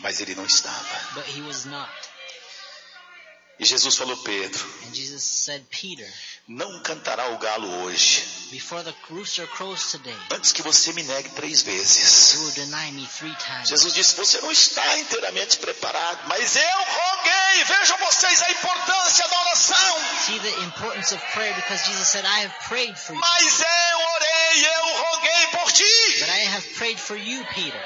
Mas ele não estava. but he was not. E Jesus falou, Pedro, And Jesus said, Peter, não cantará o galo hoje, before the rooster crows today, antes que você me negue 3 vezes. you will deny me 3 times. Jesus disse, você não está inteiramente preparado, mas eu roguei. Vejam vocês a importância da oração. See the importance of prayer, because Jesus said, I have prayed for you. Mas eu orei, eu roguei por ti. But I have prayed for you, Peter.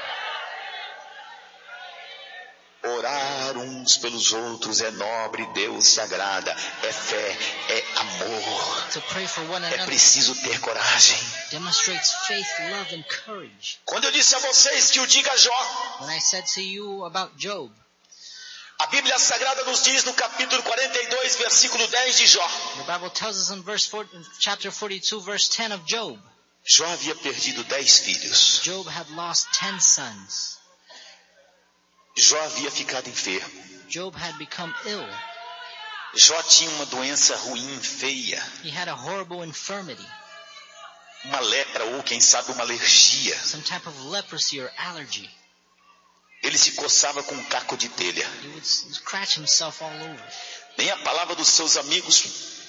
Orar uns pelos outros é nobre, Deus se agrada, é fé, é amor. To pray for one É another preciso ter coragem. demonstrates faith, love, and courage. Quando eu disse a vocês que o diga a Jó, When I said to you about Job, a Bíblia Sagrada nos diz no capítulo 42, versículo 10 de Jó. the Bible tells us in chapter 42, verse 10 of Job, Jó havia perdido 10 filhos. Job had lost 10 sons. Jó havia ficado enfermo. Job had become ill. Jó tinha uma doença ruim, feia. He had a horrible infirmity, Uma lepra ou quem sabe uma alergia. some type of leprosy or allergy. Ele se coçava com um caco de telha. He would scratch himself all over. Nem a palavra dos seus amigos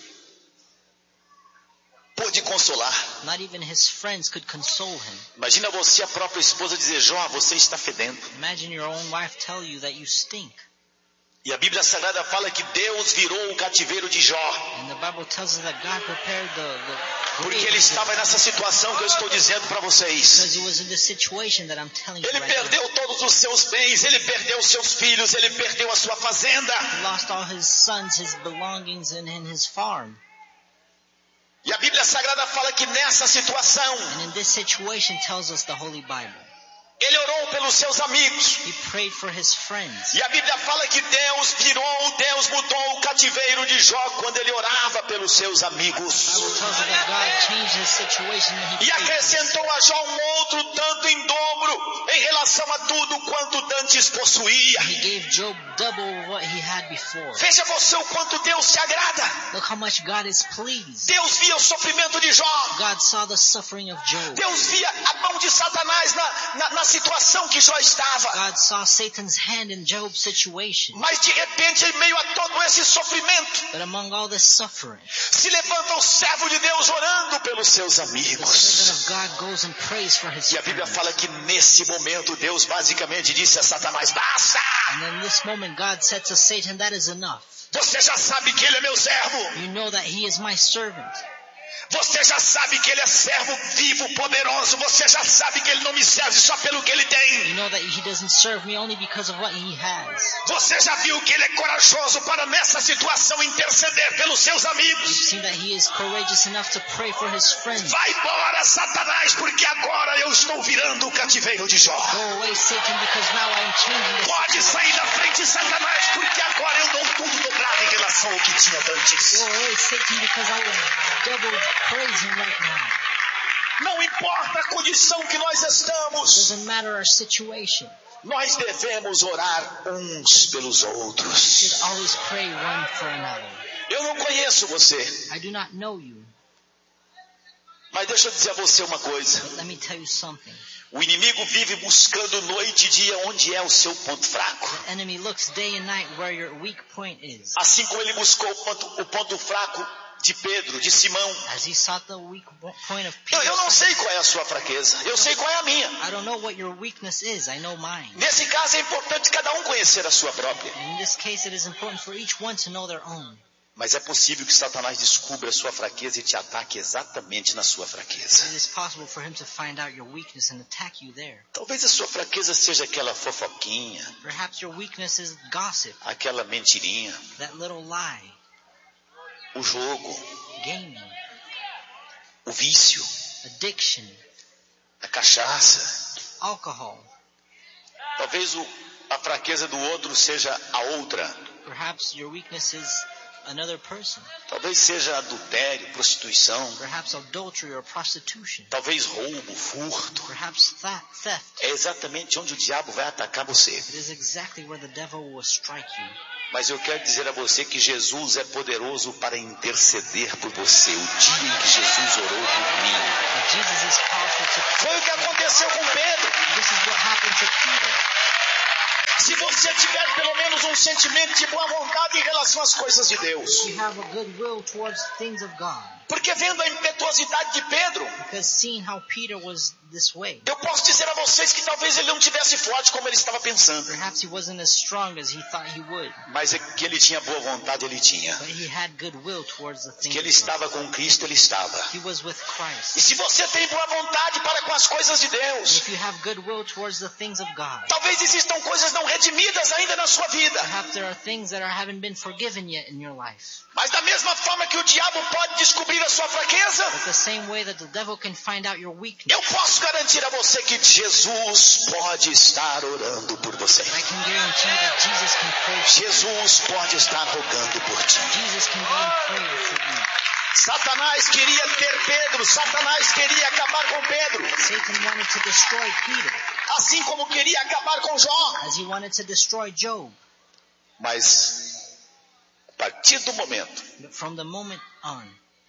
pôde consolar. Not even his friends could console him. Imagina você, a própria esposa, dizer, Jó, você está fedendo. Imagine your own wife tell you that you stink. E a Bíblia Sagrada fala que Deus virou o cativeiro de Jó. And the Bible tells us that God prepared the Porque grave ele estava nessa situação que eu estou dizendo para vocês. because he was in the situation that I'm telling you Ele right now. perdeu todos os seus bens, ele perdeu os seus filhos, ele perdeu a sua fazenda. He lost all his sons, his belongings, and in his farm. E a Bíblia Sagrada fala que nessa situação, And in this situation tells us the Holy Bible. ele orou pelos seus amigos. He prayed for his friends. E a Bíblia fala que Deus mudou o cativeiro de Jó quando ele orava pelos seus amigos. The Bible tells us that God changed his situation and E he prayed. acrescentou a Jó um outro tanto em dobro em relação a tudo quanto dantes possuía. He gave Job double what he had before. Veja você o quanto Deus se agrada. Look how much God is pleased. Deus via o sofrimento de Jó. God saw the suffering of Job. Deus via a mão de Satanás na situação que Jó estava. God saw Satan's hand in Job's situation. Mas de repente, em meio a todo esse sofrimento, But among all this suffering, se levanta o servo de Deus orando pelos seus the amigos. servant of God goes and prays for his E a Bíblia friends. fala que nesse momento Deus basicamente disse a Satanás, basta! And in this moment, God said to Satan, that is enough. Você já sabe que ele é meu servo. You know that he is my servant. Você já sabe que ele é servo vivo, poderoso. Você já sabe que ele não me serve só pelo que ele tem. You know that he doesn't serve me only because of what he has. Você já viu que ele é corajoso para nessa situação interceder pelos seus You've amigos. seen that he is courageous enough to pray for his friends. Vai embora, Satanás, porque agora eu estou virando o cativeiro de Jó. Go away, Satan, because now I am changing the Pode sair da frente, Satanás, porque agora eu dou tudo dobrado em relação ao que tinha antes. Go away, Satan, because I will double praise him right now. Não importa a condição que nós estamos, Doesn't matter our situation. nós devemos orar uns pelos We outros. should always pray one for another. Eu não conheço você, I do not know you, mas deixa eu dizer a você uma coisa. but let me tell you something. O inimigo vive buscando noite e dia onde é o seu ponto fraco. The enemy looks day and night where your weak point is. Assim como ele buscou o ponto fraco de Pedro, de Simão. As he sought the weak point of Peter. Eu não sei qual é a sua fraqueza, eu sei qual é a minha. I don't know what your weakness is. I know mine. Nesse caso é importante cada um conhecer a sua própria. In this case, it is important for each one to know their own. Mas é possível que Satanás descubra a sua fraqueza e te ataque exatamente na sua fraqueza. It is possible for him to find out your weakness and attack you there. Talvez a sua fraqueza seja aquela fofoquinha, Perhaps your weakness is gossip, aquela mentirinha, that little lie, o jogo, gaming, o vício, addiction, a cachaça. alcohol. Talvez a fraqueza do outro seja a outra. Perhaps your weakness is another person. Talvez seja adultério, prostituição. Perhaps adultery or prostitution. Talvez roubo, furto. Perhaps theft. É exatamente onde o diabo vai atacar você. It is exactly where the devil will strike you. Mas eu quero dizer a você que Jesus é poderoso para interceder por você. O dia em que Jesus orou por mim. But Jesus is powerful to Foi o que aconteceu com Pedro. This is what happened to Peter. Se você tiver pelo menos um sentimento de boa vontade em relação às coisas de Deus. If you have a good will towards things of God. Porque vendo a impetuosidade de Pedro, Because seeing how Peter was this way. eu posso dizer a vocês que talvez ele não tivesse forte como ele estava pensando. Perhaps he wasn't as strong as he thought he would. Mas é que ele tinha boa vontade, ele tinha. But he had good will towards the things Que ele of God. estava com Cristo, ele estava. He was with Christ. E se você tem boa vontade para com as coisas de And Deus, if you have good will towards the things of God. talvez existam coisas não redimidas ainda na sua vida. Perhaps there are things that haven't been forgiven yet in your life. Mas da mesma forma que o diabo pode descobrir a sua fraqueza, But the same way that the devil can find out your weakness. eu posso garantir a você que Jesus pode estar orando por você. I can guarantee that Jesus can pray for you. Jesus pode estar rogando por ti. Jesus can go and pray for you. Satanás queria ter Pedro, Satanás queria acabar com Pedro, Satan wanted to destroy Peter, assim como queria acabar com Jó. as he wanted to destroy Job. Mas, a partir do momento But from the moment on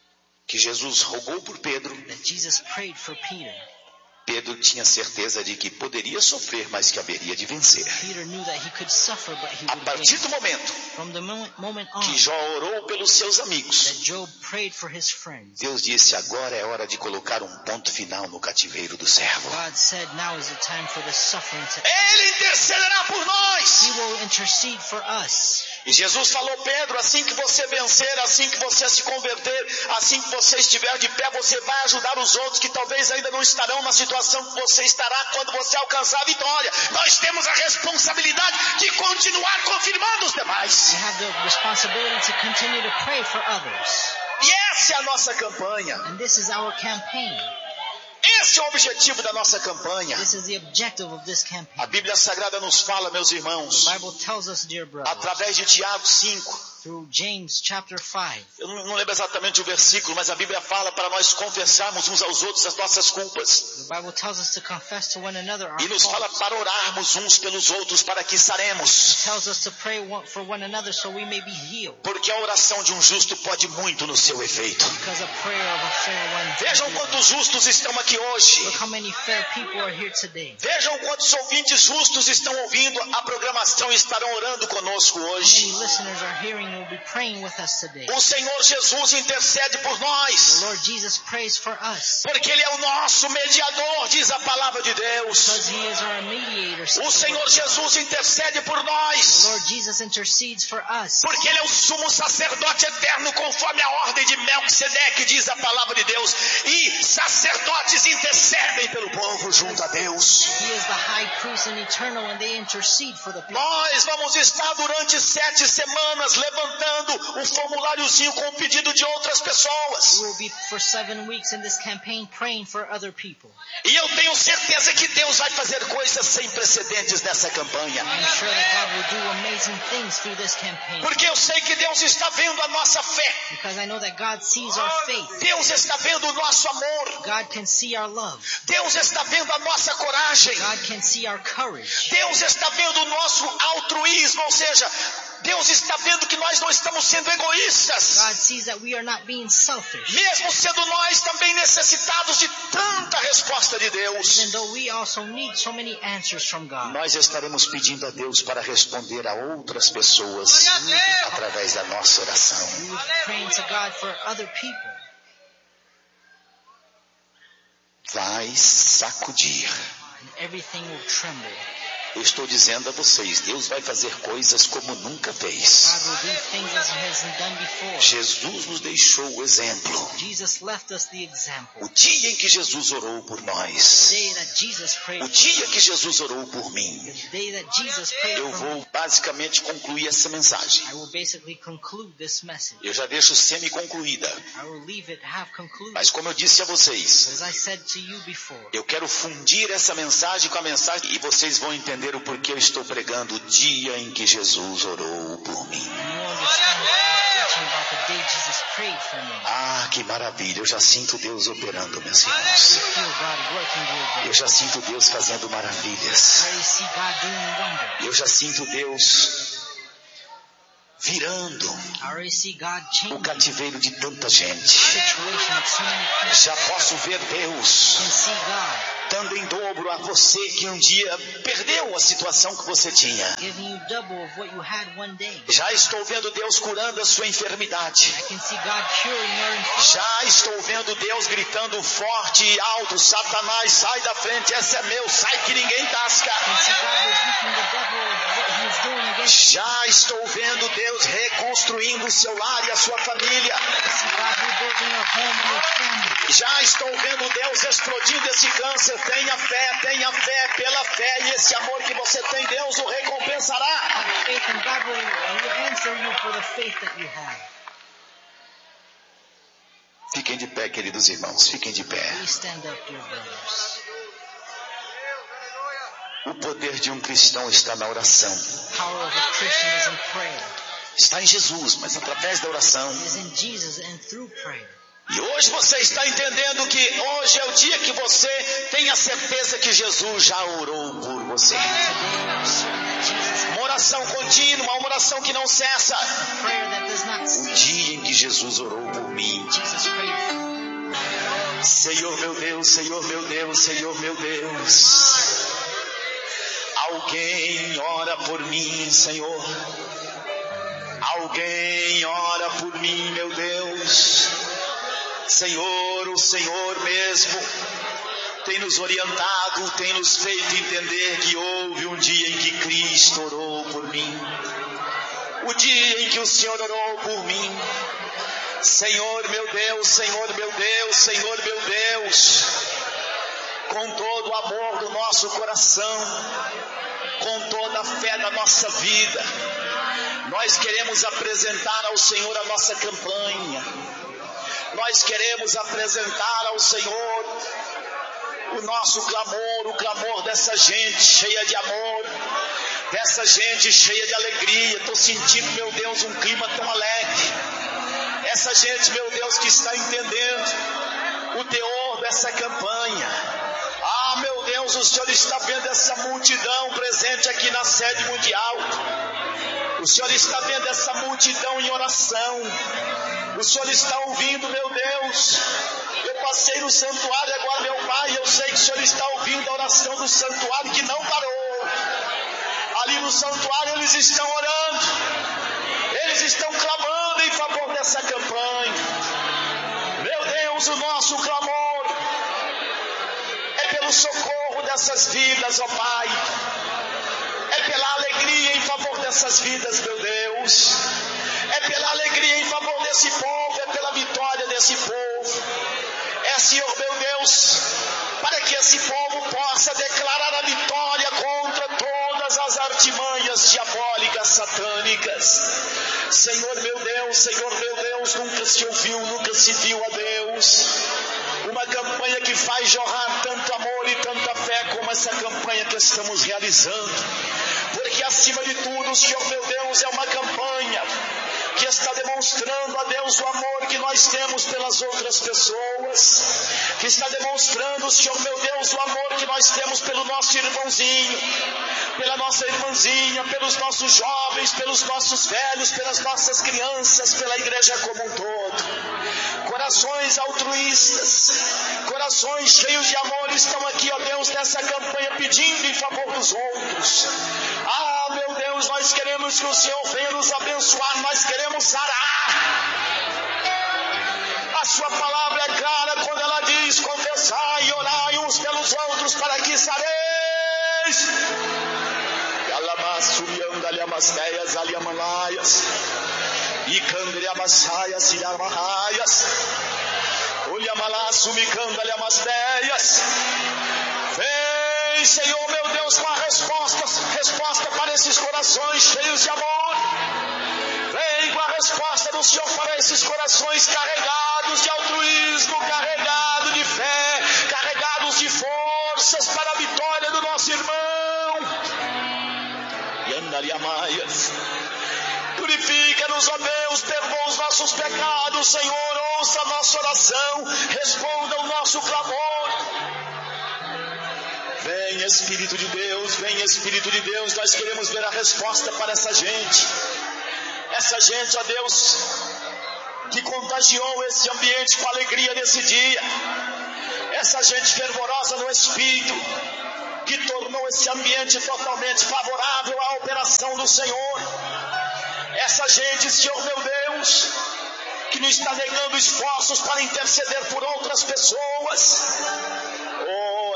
que Jesus rogou por Pedro, that Jesus prayed for Peter, Pedro tinha certeza de que poderia sofrer, mas que haveria de vencer. Peter knew that he could suffer, but he A would partir win. do momento From the moment on que Jó orou pelos seus amigos, that Job prayed for his friends, Deus disse: agora é hora de colocar um ponto final no cativeiro do servo. God said, now is the time for the suffering to end. Ele intercederá por nós. He will intercede for us. E Jesus falou: Pedro, assim que você vencer, assim que você se converter, assim que você estiver de pé, você vai ajudar os outros que talvez ainda não estarão na situação que você estará quando você alcançar a vitória. Nós temos a responsabilidade de continuar confirmando os demais. We have the responsibility to continue to pray for others. E essa é a nossa campanha. And this is our campaign. Esse é o objetivo da nossa campanha. This is the objective of this A campaign. Bíblia Sagrada nos fala, meus irmãos, The Bible tells us, dear brothers, através de Tiago 5. through James chapter 5. Eu não lembro exatamente o versículo, mas a Bíblia fala para nós confessarmos uns aos outros as nossas culpas. The Bible tells us to confess to one another our E nos fala faults. para orarmos uns pelos outros para que saremos. It tells us to pray for one another so we may be healed. Porque a oração de um justo pode muito no seu efeito. Because a prayer of a fair one. Vejam quantos justos estão aqui hoje. Look how many fair people are here today. Vejam quantos ouvintes justos estão ouvindo a programação e estarão orando conosco How many hoje. listeners are hearing and will be praying with us today. O Senhor Jesus intercede por The nós. Lord Jesus prays for us. Porque Ele é o nosso mediador, diz a palavra de Deus. Because He is our mediator. says O the word Senhor of God. Jesus intercede por The nós. Lord Jesus intercedes for us. Porque Ele é o sumo sacerdote eterno conforme a ordem de Melquisedeque, diz a palavra de Deus. E sacerdotes intercedem pelo povo junto a Deus. He is the high priest and eternal, and they intercede for the people. Nós vamos estar durante 7 semanas levantando um formuláriozinho com o pedido de outras We pessoas. will be for 7 weeks in this campaign praying for other people. E eu tenho certeza que Deus vai fazer coisas sem precedentes nessa campanha. I'm sure that God will do amazing things through this campaign. Porque eu sei que Deus está vendo a nossa fé. Because I know that God sees our faith. Deus está vendo o nosso amor. God can see our love. Deus está vendo a nossa coragem. God can see our courage. Deus está vendo o nosso altruísmo, ou seja, Deus está vendo que nós não estamos sendo egoístas. God sees that we are not being selfish. Mesmo sendo nós também necessitados de tanta resposta de Deus. Even though we also need so many answers from God. Nós estaremos pedindo a Deus para responder a outras pessoas através da nossa oração. We will be praying to God for other people. Vai sacudir. And everything will tremble. Eu estou dizendo a vocês, Deus vai fazer coisas como nunca God fez. will do things as He hasn't done before. Jesus nos deixou o exemplo. Jesus left us the example. O dia em que Jesus orou por The nós. day that Jesus prayed O for dia us. que Jesus orou por mim. The day that Jesus prayed Eu for me. vou basicamente concluir essa mensagem. I will basically conclude this message. Eu já deixo semi-concluída. I will leave it half concluded. Mas como eu disse a vocês, As I said to you before, eu quero fundir essa mensagem com a mensagem e vocês vão entender o porquê eu estou pregando o dia em que Jesus orou por mim. you understand why I'm preaching about the day Jesus prayed for me. Ah, que maravilha! Eu já sinto Deus operando, meus I irmãos. feel God working dear Eu brothers. já sinto Deus fazendo maravilhas. I already see God doing wonders. Eu já sinto Deus virando I already see God o changing the cativeiro de tanta gente. situation of so many people. Já posso ver I Deus can see God dando em dobro a você que um dia perdeu a situação que você tinha. Giving you double of what you had one day. Já estou vendo Deus curando a sua enfermidade. I can see God curing your infirmity. Já estou vendo Deus gritando forte e alto: Satanás, sai da frente, esse é meu, sai que ninguém tasca. I can see God rebuking the devil of what he is doing against you. Já estou vendo Deus reconstruindo o seu lar e a sua família. I see God rebuilding your home and your family. Já estou vendo Deus explodindo esse câncer. Tenha fé, pela fé e esse amor que você tem, Deus o recompensará. Have faith and God will answer you for the faith that you have. Fiquem de pé, queridos irmãos, fiquem de pé. Please stand up, dear brothers. O poder de um cristão está na oração. Power of a Christian is in prayer. Está em Jesus, mas através da oração. It is in Jesus and through prayer. E hoje você está entendendo que hoje é o dia que você tem a certeza que Jesus já orou por você. Uma oração contínua, uma oração que não cessa. Prayer that does not O cease. dia em que Jesus orou por mim. Jesus prayed. Senhor meu Deus, Senhor meu Deus, Senhor meu Deus. Alguém ora por mim, Senhor. Alguém ora por mim, meu Deus. Senhor, o Senhor mesmo tem nos orientado, tem nos feito entender que houve um dia em que Cristo orou por mim. O dia em que o Senhor orou por mim. Senhor meu Deus, Senhor meu Deus, Senhor meu Deus. Com todo o amor do nosso coração, com toda a fé da nossa vida, nós queremos apresentar ao Senhor a nossa campanha. Nós queremos apresentar ao Senhor o nosso clamor, o clamor dessa gente cheia de amor, dessa gente cheia de alegria. Estou sentindo, meu Deus, um clima tão alegre. Essa gente, meu Deus, que está entendendo o teor dessa campanha. Ah, meu Deus, o Senhor está vendo essa multidão presente aqui na sede mundial. O Senhor está vendo essa multidão em oração. O Senhor está ouvindo, meu Deus. Eu passei no santuário agora, meu Pai, eu sei que o Senhor está ouvindo a oração do santuário que não parou. Ali no santuário eles estão orando. Eles estão clamando em favor dessa campanha. Meu Deus, o nosso clamor é pelo socorro dessas vidas, ó Pai. É pela alegria em favor dessas vidas, meu Deus. É pela alegria em favor desse povo, é pela vitória desse povo. É, Senhor, meu Deus, para que esse povo possa declarar a vitória contra todas as artimanhas diabólicas, satânicas. Senhor, meu Deus, nunca se ouviu, nunca se viu, a Deus, uma campanha que faz jorrar tanto amor e tanta fé como essa campanha que estamos realizando. Porque acima de tudo, o Senhor, meu Deus, é uma campanha que está demonstrando a Deus o amor que nós temos pelas outras pessoas, que está demonstrando, Senhor, meu Deus, o amor que nós temos pelo nosso irmãozinho, pela nossa irmãzinha, pelos nossos jovens, pelos nossos velhos, pelas nossas crianças, pela igreja como um todo. Corações altruístas, corações cheios de amor estão aqui, ó Deus, nessa campanha pedindo em favor dos outros. Ah, meu Deus, nós queremos que o Senhor venha nos abençoar, nós queremos sarar. A sua palavra é clara quando ela diz: confessai e orai uns pelos outros para que sareis. Alamassumiandalhamasteias, aliamalaias, e candriamassaias, ilhamahaias, olhamalassumicandalamasteias. Vem, Senhor, meu Deus, com a resposta para esses corações cheios de amor. Vem com a resposta do Senhor para esses corações carregados de altruísmo, carregados de fé, carregados de forças para a vitória do nosso irmão. E andariamaias. Purifica-nos, ó Deus, perdoa os nossos pecados, Senhor, ouça a nossa oração, responda o nosso clamor. Vem, Espírito de Deus, nós queremos ver a resposta para essa gente. Essa gente, ó Deus, que contagiou esse ambiente com alegria nesse dia. Essa gente fervorosa no Espírito, que tornou esse ambiente totalmente favorável à operação do Senhor. Essa gente, Senhor meu Deus, que não está negando esforços para interceder por outras pessoas. Oh,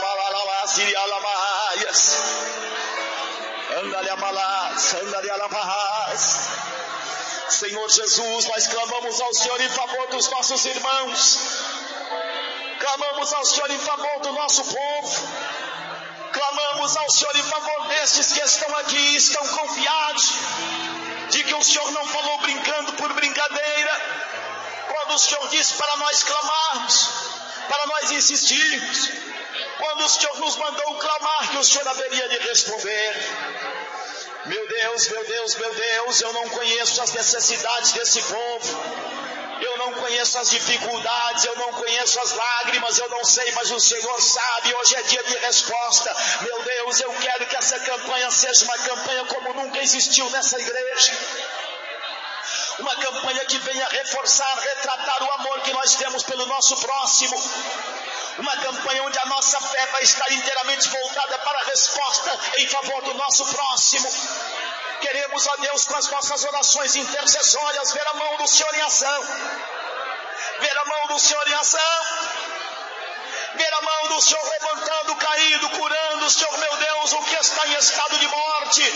Senhor Jesus, nós clamamos ao Senhor em favor dos nossos irmãos, clamamos ao Senhor em favor do nosso povo, clamamos ao Senhor em favor desses que estão aqui, estão confiados de que o Senhor não falou brincando por brincadeira, quando o Senhor disse para nós clamarmos, para nós insistirmos, quando o Senhor nos mandou clamar, que o Senhor haveria de responder. Meu Deus, meu Deus, meu Deus, eu não conheço as necessidades desse povo, eu não conheço as dificuldades, eu não conheço as lágrimas, eu não sei, mas o Senhor sabe. Hoje é dia de resposta. Meu Deus, eu quero que essa campanha seja uma campanha como nunca existiu nessa igreja, uma campanha que venha reforçar, retratar o amor que nós temos pelo nosso próximo, uma campanha onde a nossa fé vai estar inteiramente voltada para a resposta em favor do nosso próximo. Queremos, ó Deus, com as nossas orações intercessórias, ver a mão do Senhor em ação, ver a mão do Senhor em ação, ver a mão do Senhor levantando o caído, curando, Senhor meu Deus, o que está em estado de morte.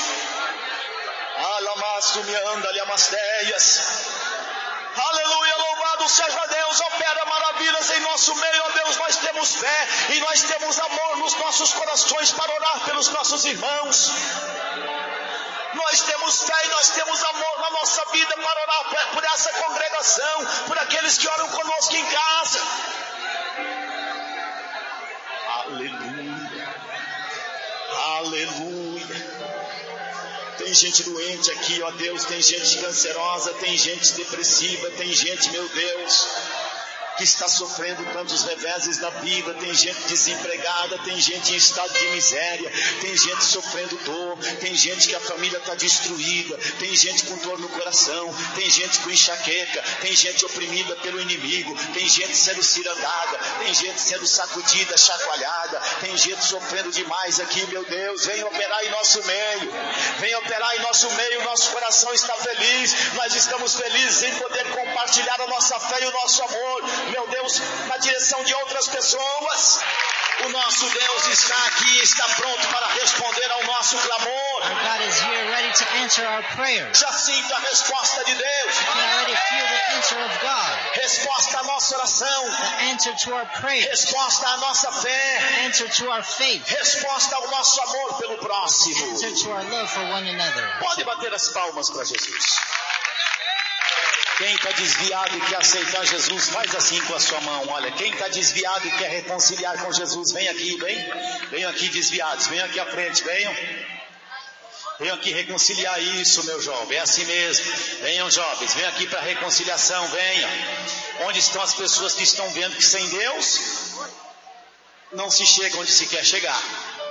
Aleluia, louvado seja Deus, opera maravilhas em nosso meio, ó Deus. Nós temos fé e nós temos amor nos nossos corações para orar pelos nossos irmãos. Nós temos fé e nós temos amor na nossa vida para orar por essa congregação, por aqueles que oram conosco em casa. Aleluia, aleluia. Tem gente doente aqui, ó Deus, tem gente cancerosa, tem gente depressiva, tem gente, meu Deus, que está sofrendo tantos reveses na vida, tem gente desempregada, tem gente em estado de miséria, tem gente sofrendo dor, tem gente que a família está destruída, tem gente com dor no coração, tem gente com enxaqueca, tem gente oprimida pelo inimigo, tem gente sendo cirandada, tem gente sendo sacudida, chacoalhada, tem gente sofrendo demais aqui, meu Deus. Vem operar em nosso meio, vem operar em nosso meio. Nosso coração está feliz, nós estamos felizes em poder compartilhar a nossa fé e o nosso amor, meu Deus, na direção de outras pessoas. O nosso Deus está aqui, está pronto para responder ao nosso clamor. Our God is here ready to answer our prayers. Já sinto a resposta de Deus. You can already feel the answer of God. Resposta à nossa oração. The answer to our prayers. Resposta à nossa fé. The answer to our faith. Resposta ao nosso amor pelo próximo. Answer to our love for one another. Pode bater as palmas para Jesus. Quem está desviado e quer aceitar Jesus, faz assim com a sua mão. Olha, quem está desviado e quer reconciliar com Jesus, vem aqui, venham aqui desviados, venham aqui à frente, venham aqui reconciliar isso, meu jovem, é assim mesmo. Venham, jovens, venham aqui para reconciliação, venham. Onde estão as pessoas que estão vendo que sem Deus não se chega onde se quer chegar?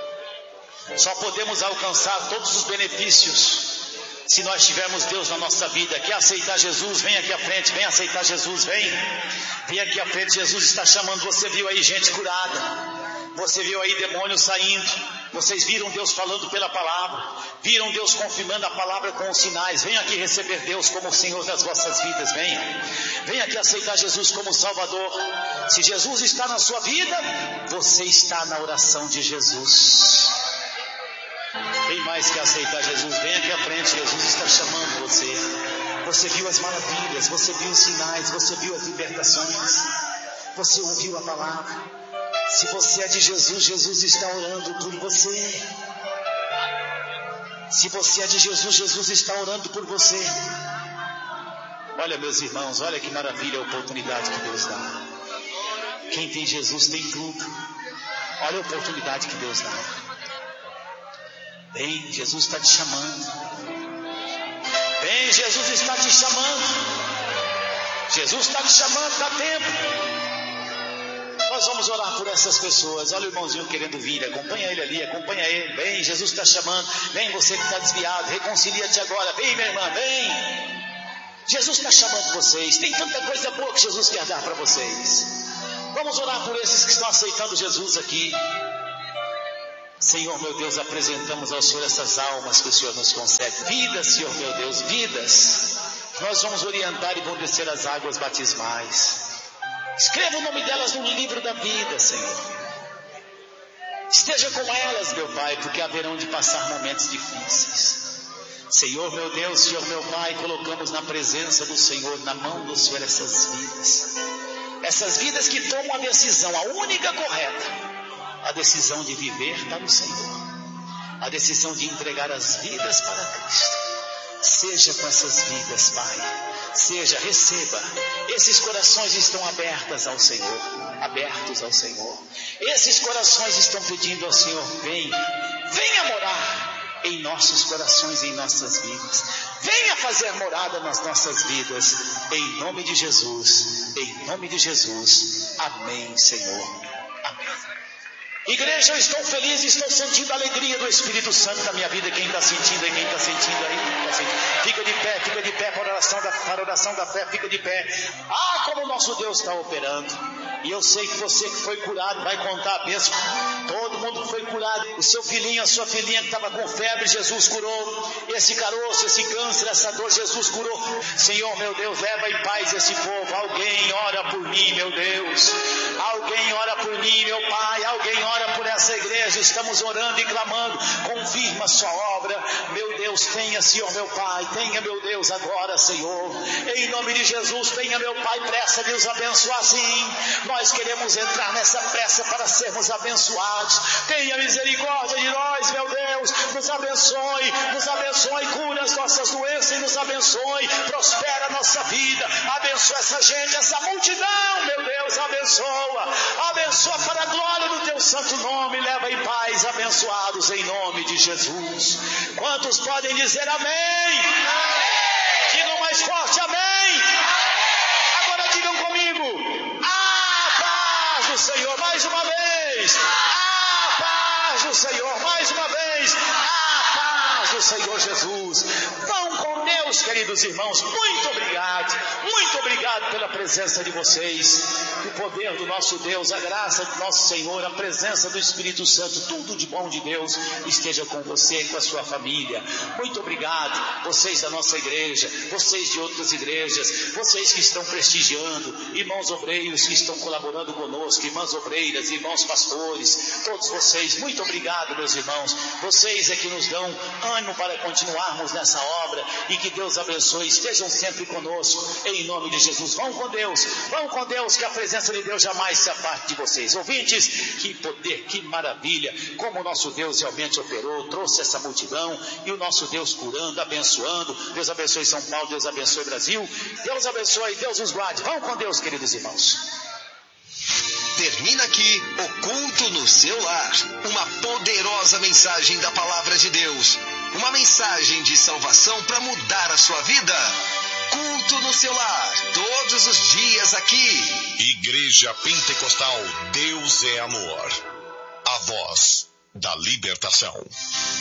Só podemos alcançar todos os benefícios se nós tivermos Deus na nossa vida. Quer aceitar Jesus? Vem aqui à frente, vem aceitar Jesus, vem aqui à frente. Jesus está chamando. Você viu aí gente curada, você viu aí demônios saindo, vocês viram Deus falando pela palavra, viram Deus confirmando a palavra com os sinais. Venham aqui receber Deus como o Senhor das vossas vidas. Venha aqui aceitar Jesus como Salvador. Se Jesus está na sua vida, você está na oração de Jesus. Quem mais quer aceitar Jesus? Vem aqui à frente, Jesus está chamando você. Você viu as maravilhas, você viu os sinais, você viu as libertações, você ouviu a palavra. Se você é de Jesus, Jesus está orando por você. Se você é de Jesus, Jesus está orando por você. Olha, meus irmãos, olha que maravilha a oportunidade que Deus dá. Quem tem Jesus tem tudo. Olha a oportunidade que Deus dá. Vem, Jesus está te chamando. Vem, Jesus está te chamando. Jesus está te chamando, dá tempo. Nós vamos orar por essas pessoas. Olha o irmãozinho querendo vir, acompanha ele ali, acompanha ele. Vem, Jesus está chamando. Vem, você que está desviado, reconcilia-te agora. Vem, minha irmã, vem. Jesus está chamando vocês. Tem tanta coisa boa que Jesus quer dar para vocês. Vamos orar por esses que estão aceitando Jesus aqui. Senhor meu Deus, apresentamos ao Senhor essas almas que o Senhor nos concede. Vidas, Senhor meu Deus, vidas. Nós vamos orientar e vamos descer as águas batismais. Escreva o nome delas no livro da vida, Senhor. Esteja com elas, meu Pai, porque haverão de passar momentos difíceis. Senhor meu Deus, Senhor meu Pai, colocamos na presença do Senhor, na mão do Senhor, essas vidas. Essas vidas que tomam a decisão, a única correta. A decisão de viver para o Senhor. A decisão de entregar as vidas para Cristo. Seja com essas vidas, Pai. Seja, receba. Esses corações estão abertos ao Senhor. Abertos ao Senhor. Esses corações estão pedindo ao Senhor, venha morar em nossos corações, em nossas vidas. Venha fazer morada nas nossas vidas. Em nome de Jesus. Em nome de Jesus. Amém, Senhor. Amém. Igreja, eu estou feliz, estou sentindo a alegria do Espírito Santo na minha vida. Quem está sentindo aí, quem está sentindo aí, fica de pé para a oração da fé, fica de pé. Ah, como o nosso Deus está operando. E eu sei que você que foi curado vai contar a bênção. Todo mundo foi curado. O seu filhinho, a sua filhinha que estava com febre, Jesus curou. Esse caroço, esse câncer, essa dor, Jesus curou. Senhor meu Deus, leva em paz esse povo. Alguém ora por mim, meu Deus. Alguém ora por mim, meu Pai. Alguém ora por essa igreja. Estamos orando e clamando. Confirma a sua obra. Meu Deus, tenha, Senhor meu Pai. Tenha, meu Deus, agora, Senhor. Em nome de Jesus, tenha, meu Pai, pressa de os abençoar, sim. Nós queremos entrar nessa pressa para sermos abençoados. Tenha misericórdia de nós, meu Deus. Nos abençoe, cura as nossas doenças e nos abençoe. Prospera a nossa vida. Abençoa essa gente, essa multidão, meu Deus, abençoa para a glória do teu santo nome. Leva em paz, abençoados em nome de Jesus. Quantos podem dizer amém? Digam mais forte, amém. Agora digam comigo. Do Senhor, mais uma vez, a paz do Senhor, mais uma vez, a paz do Senhor Jesus. Vão com Deus, queridos irmãos. Muito obrigado pela presença de vocês. O poder do nosso Deus, a graça do nosso Senhor, a presença do Espírito Santo, tudo de bom de Deus esteja com você e com a sua família. Muito obrigado, vocês da nossa igreja, vocês de outras igrejas, vocês que estão prestigiando, irmãos obreiros que estão colaborando conosco, irmãs obreiras, irmãos pastores, todos vocês, muito obrigado, meus irmãos. Vocês é que nos dão ânimo para continuarmos nessa obra, e que Deus abençoe. Estejam sempre conosco, em nome de Jesus. Vão com Deus, que a presença de Deus jamais se aparte de vocês. Ouvintes, que poder, que maravilha, como o nosso Deus realmente operou, trouxe essa multidão, e o nosso Deus curando, abençoando. Deus abençoe São Paulo, Deus abençoe Brasil, Deus abençoe, Deus os guarde. Vão com Deus, queridos irmãos. Termina aqui o culto no seu lar. Uma poderosa mensagem da palavra de Deus. Uma mensagem de salvação para mudar a sua vida. Culto no seu lar, todos os dias aqui. Igreja Pentecostal, Deus é amor. A voz da libertação.